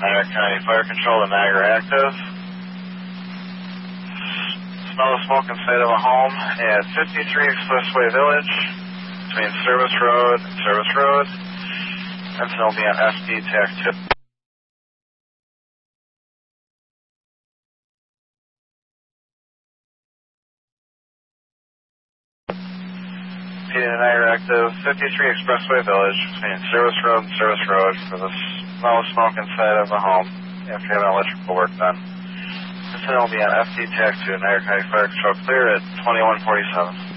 Niagara County Fire Control to Niagara Active. Smell of smoke inside of a home at 53 Expressway Village between Service Road and Service Road. And so it'll be on FD TAC 2. Niagara Active, 53 Expressway Village between Service Road and Service Road for the smell of smoke inside of the home after having electrical work done. This will be on FD TAC 2, Niagara County Fire Control clear at 2147.